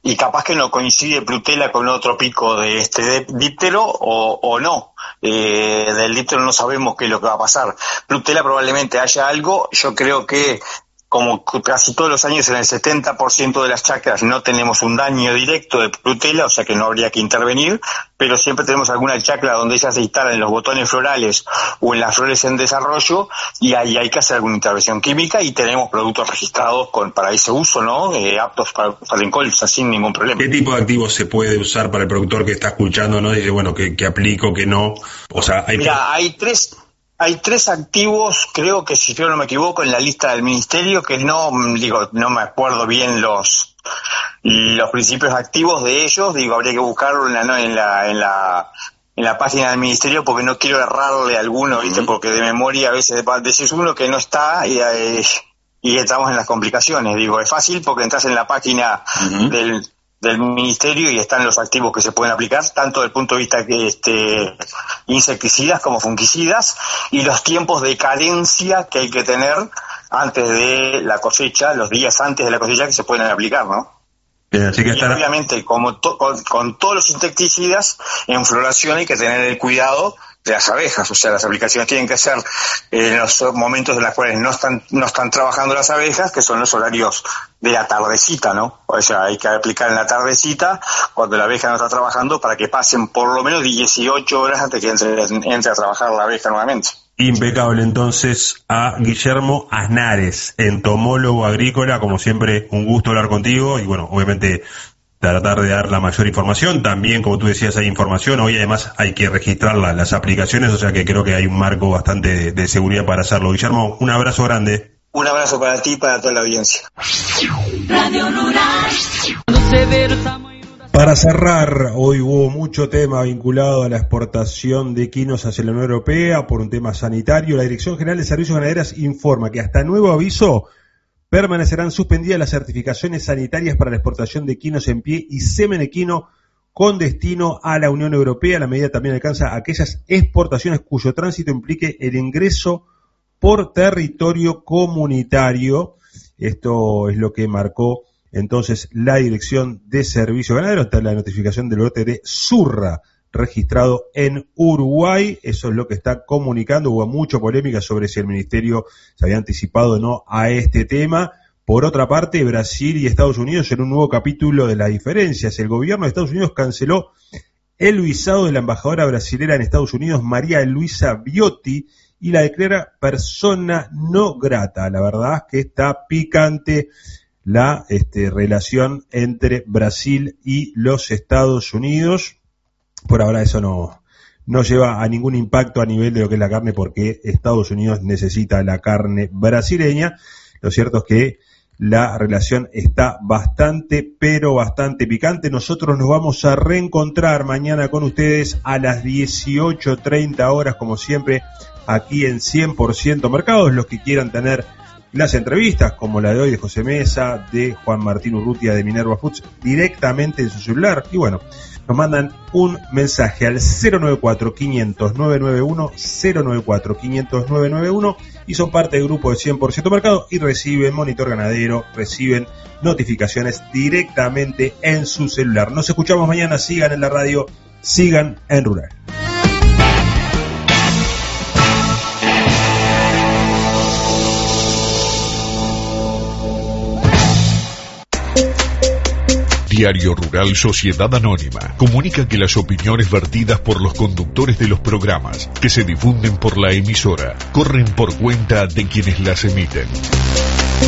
y capaz que no coincide Prutela con otro pico de díptero o no. Del díptero no sabemos qué es lo que va a pasar. Prutela probablemente haya algo. Yo creo que, como casi todos los años, en el 70% de las chacras no tenemos un daño directo de Prutela, o sea que no habría que intervenir, pero siempre tenemos alguna chacra donde ellas se instalan en los botones florales o en las flores en desarrollo, y ahí hay que hacer alguna intervención química, y tenemos productos registrados para ese uso, ¿no? Aptos para usar en colza sin ningún problema. ¿Qué tipo de activos se puede usar para el productor que está escuchando, no? Dice, bueno, que aplico, que no. O sea, Hay tres activos, creo que, si yo no me equivoco, en la lista del ministerio, que no me acuerdo bien los principios activos de ellos. Habría que buscarlo en la página del ministerio, porque no quiero errarle a alguno, ¿viste? Porque de memoria a veces decís uno que no está y estamos en las complicaciones. Es fácil porque entras en la página del ministerio y están los activos que se pueden aplicar, tanto desde el punto de vista que insecticidas como fungicidas, y los tiempos de cadencia que hay que tener antes de la cosecha, los días antes de la cosecha, que se pueden aplicar, ¿no? Bien, así que obviamente, como con todos los insecticidas, en floración hay que tener el cuidado de las abejas. O sea, las aplicaciones tienen que ser en los momentos en los cuales no están trabajando las abejas, que son los horarios de la tardecita, ¿no? O sea, hay que aplicar en la tardecita, cuando la abeja no está trabajando, para que pasen por lo menos 18 horas antes que entre a trabajar la abeja nuevamente. Impecable. Entonces, a Guillermo Aznares, entomólogo agrícola, como siempre, un gusto hablar contigo, y bueno, obviamente tratar de dar la mayor información. También, como tú decías, hay información. Hoy además hay que registrar las aplicaciones, o sea que creo que hay un marco bastante de seguridad para hacerlo. Guillermo, un abrazo grande. Un abrazo para ti y para toda la audiencia. Radio Rural. Para cerrar, hoy hubo mucho tema vinculado a la exportación de equinos hacia la Unión Europea por un tema sanitario. La Dirección General de Servicios Ganaderos informa que hasta nuevo aviso permanecerán suspendidas las certificaciones sanitarias para la exportación de equinos en pie y semen equino con destino a la Unión Europea. La medida también alcanza aquellas exportaciones cuyo tránsito implique el ingreso por territorio comunitario. Esto es lo que marcó entonces la Dirección de Servicios Ganaderos. Está la notificación del lote de Zurra, registrado en Uruguay. Eso es lo que está comunicando. Hubo mucha polémica sobre si el ministerio se había anticipado o no a este tema. Por otra parte, Brasil y Estados Unidos en un nuevo capítulo de las diferencias. El gobierno de Estados Unidos canceló el visado de la embajadora brasilera en Estados Unidos, María Luisa Biotti, y la declara persona no grata. La verdad es que está picante la relación entre Brasil y los Estados Unidos. Por ahora eso no lleva a ningún impacto a nivel de lo que es la carne, porque Estados Unidos necesita la carne brasileña. Lo cierto es que la relación está bastante picante. Nosotros nos vamos a reencontrar mañana con ustedes a las 18:30 horas, como siempre, aquí en 100% Mercados. Los que quieran tener las entrevistas, como la de hoy de José Mesa, de Juan Martín Urrutia de Minerva Foods, directamente en su celular. Y bueno, nos mandan un mensaje al 094-500-991, 094-500-991, y son parte del grupo de 100% Mercado y reciben Monitor Ganadero, reciben notificaciones directamente en su celular. Nos escuchamos mañana. Sigan en la radio, sigan en Rural. Diario Rural Sociedad Anónima comunica que las opiniones vertidas por los conductores de los programas que se difunden por la emisora corren por cuenta de quienes las emiten.